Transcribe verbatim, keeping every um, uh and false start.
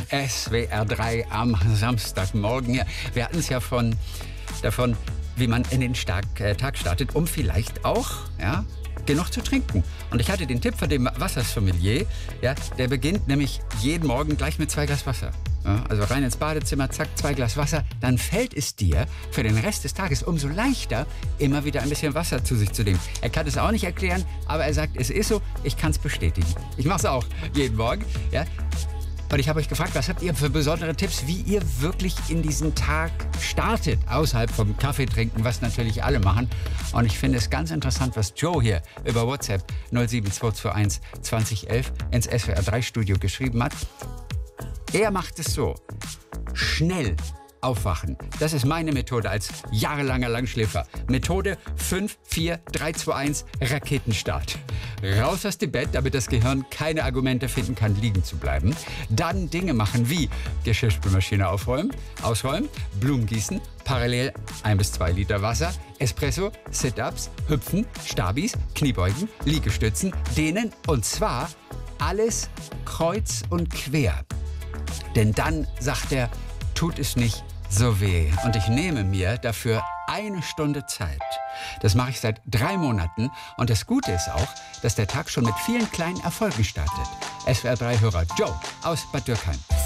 S W R drei am Samstagmorgen. Wir hatten es ja von, davon, wie man in den Tag, äh, Tag startet, um vielleicht auch ja, genug zu trinken. Und ich hatte den Tipp von dem Wassersommelier, ja, der beginnt nämlich jeden Morgen gleich mit zwei Glas Wasser. Ja, also rein ins Badezimmer, zack, zwei Glas Wasser. Dann fällt es dir für den Rest des Tages umso leichter, immer wieder ein bisschen Wasser zu sich zu nehmen. Er kann es auch nicht erklären, aber er sagt, es ist so, ich kann es bestätigen. Ich mache es auch jeden Morgen. Ja. Und ich habe euch gefragt, was habt ihr für besondere Tipps, wie ihr wirklich in diesen Tag startet, außerhalb vom Kaffee trinken, was natürlich alle machen. Und ich finde es ganz interessant, was Joe hier über WhatsApp null sieben zwei zwei eins zwanzig elf ins S W R drei Studio geschrieben hat. Er macht es so, schnell aufwachen. Das ist meine Methode als jahrelanger Langschläfer. Methode fünf, vier, drei, zwei, eins, Raketenstart. Raus aus dem Bett, damit das Gehirn keine Argumente finden kann, liegen zu bleiben. Dann Dinge machen wie Geschirrspülmaschine aufräumen, ausräumen, Blumen gießen, parallel ein bis zwei Liter Wasser, Espresso, Sit-Ups, Hüpfen, Stabis, Kniebeugen, Liegestützen, Dehnen und zwar alles kreuz und quer. Denn dann, sagt er, tut es nicht so weh. Und ich nehme mir dafür eine Stunde Zeit. Das mache ich seit drei Monaten. Und das Gute ist auch, dass der Tag schon mit vielen kleinen Erfolgen startet. S W R drei Hörer Joe aus Bad Dürkheim.